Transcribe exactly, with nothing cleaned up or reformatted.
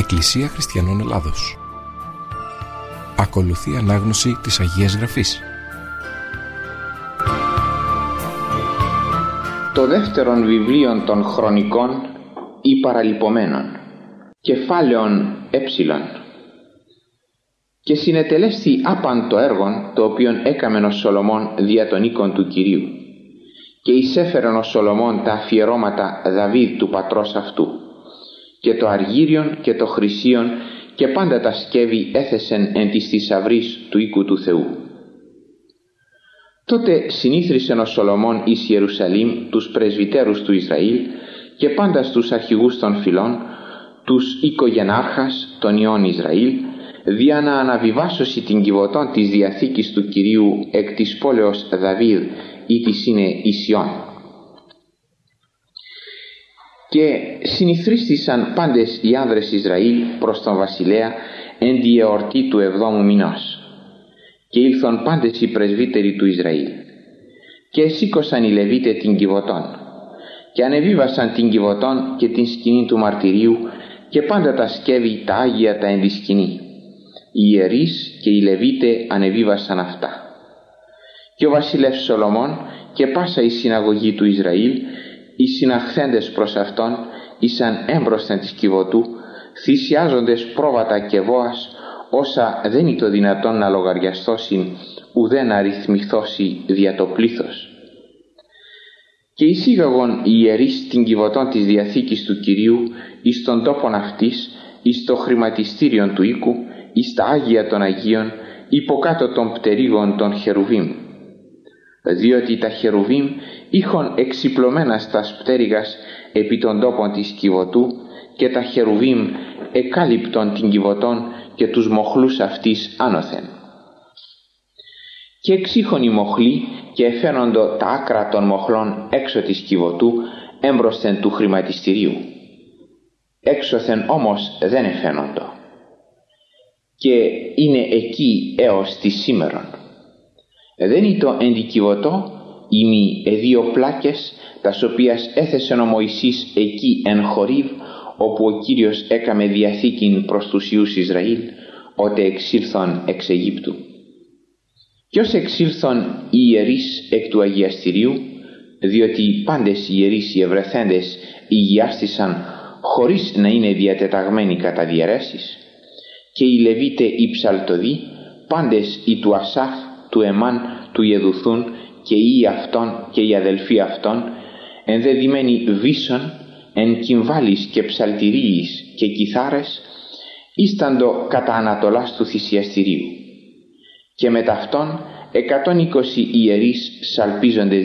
Εκκλησία Χριστιανών Ελλάδος. Ακολουθεί ανάγνωση της Αγίας Γραφής. Το δεύτερον βιβλίον των Χρονικών ή Παραλυπωμένων, κεφάλαιον έψιλον. Και συνετελέσθη άπαν το έργον το οποίον έκαμεν ο Σολομών δια των οίκων του Κυρίου, και εισέφερεν ο Σολομών τα αφιερώματα Δαβίδ του πατρός αυτού, και το αργύριον και το χρυσίον και πάντα τα σκεύη έθεσεν εν της θησαυρής του οίκου του Θεού. Τότε συνήθρισεν ο Σολομών εις Ιερουσαλήμ τους πρεσβυτέρους του Ισραήλ και πάντα στους αρχηγούς των φυλών, τους οικογενάρχας των ιών Ισραήλ, δια να αναβιβάσωση την κυβωτών της Διαθήκης του Κυρίου εκ της πόλεως Δαβίδ, ή της είναι Ισιών. Και συνηθρίστησαν πάντες οι άνδρες Ισραήλ προς τον βασιλέα εν τη εορτή του εβδόμου μηνός, και ήλθον πάντες οι πρεσβύτεροι του Ισραήλ, και εσήκωσαν οι Λεβίτε την κυβωτών, και ανεβίβασαν την κυβωτών και την σκηνή του μαρτυρίου και πάντα τα σκεύη τα άγια τα εν τη σκηνή. Οι ιερείς και οι Λεβίτε ανεβίβασαν αυτά. Και ο βασιλεύς Σολομών και πάσα η συναγωγή του Ισραήλ, οι συναχθέντες προς αυτόν, ήσαν έμπροσθεν της κυβωτού, θυσιάζοντες πρόβατα και βόας, όσα δεν είναι το δυνατόν να λογαριαστώσιν, ουδέ να ρυθμιθώσει δια το πλήθος. Και εισήγαγον οι ιερείς την κυβωτών της Διαθήκης του Κυρίου εις τον τόπον αυτής, εις το χρηματιστήριον του οίκου, εις τα Άγια των Αγίων, υποκάτω των πτερίγων των Χερουβίμ. Διότι τα Χερουβίμ είχον εξυπλωμένα στα πτέρυγας επί των τόπων της κυβωτού, και τα Χερουβίμ εκάλυπτον την κυβωτών και τους μοχλούς αυτής άνωθεν. Και εξήχον οι μοχλοί και εφαίνοντο τα άκρα των μοχλών έξω της κυβωτού έμπροσθεν του χρηματιστηρίου. Έξωθεν όμως δεν εφαίνοντο, και είναι εκεί έως τη σήμερον. Δεν ήτο εν τη κυβωτό ημί εδύο πλάκες, τας οποίας έθεσεν ο Μωυσής εκεί εν Χορίβ, όπου ο Κύριος έκαμε διαθήκην προς τους ιούς Ισραήλ, ότε εξήλθον εξ Αιγύπτου. Κι ως εξήλθον οι ιερείς εκ του αγιαστηρίου, διότι πάντες οι ιερείς οι ευρεθέντες υγιάστησαν χωρίς να είναι διατεταγμένοι κατά διαιρέσεις, και οι Λεβίτε οι ψαλτοδοί, πάντες οι του Ασάφ, του Εμάν, του Ιεδουθούν, και οι αυτών και οι αδελφοί αυτών, ενδεδειμένοι βίσων, εν κυμβάλεις και ψαλτηρίης και κιθάρες, ίσταντο κατά ανατολάς του θυσιαστηρίου. Και με ταυτόν εκατόν είκοσι ιερείς σαλπίζοντες